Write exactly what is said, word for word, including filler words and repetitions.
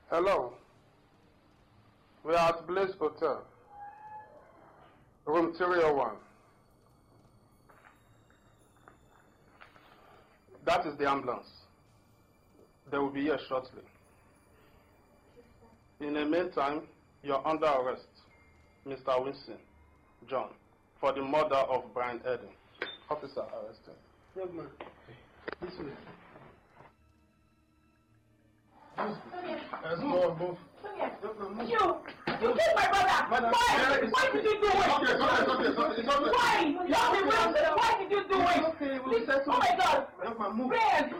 Hello. We are at Blaze Hotel. Room three oh one. That is the ambulance. They will be here shortly. In the meantime, you are under arrest, Mister Winston John, for the murder of Brian Eden. Officer arrested. Young man, this way. Let's go, move. You! You killed my brother! Madam, Why? it's Why did you do it? Okay, it's okay, it's okay, it's okay. It's okay. Why? Tell me, Wilson, why did you do it? Okay, we'll settle. Oh my God! Young man, move. Ben!